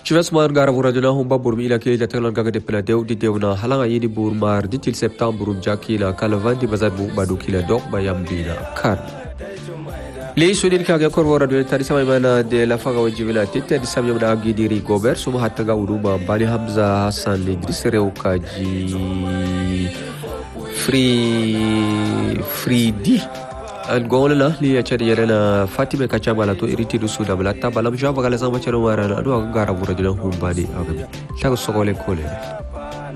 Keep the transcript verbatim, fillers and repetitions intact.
Chivas man gara vurajuna humba burmi ila ke jatelan gaga de peladeu di deuna halanga yidi burmar di til septembre jakila kalvandi bazar bu badu kila dok bayam bina kan li sudin kaga korwara de tari sama mana de la faga wajibila tete di samyo da gidiri gober suma hatta ga uduma bani hamza hasan li drisere ukaji free free di الجولة اللي أشري لنا فاطمة كشام على تو إريتي رسول الله تابع لم جاب على زمان شنو ورانا أدو أقارب ورجلهم بادي أغني لا الصقول كله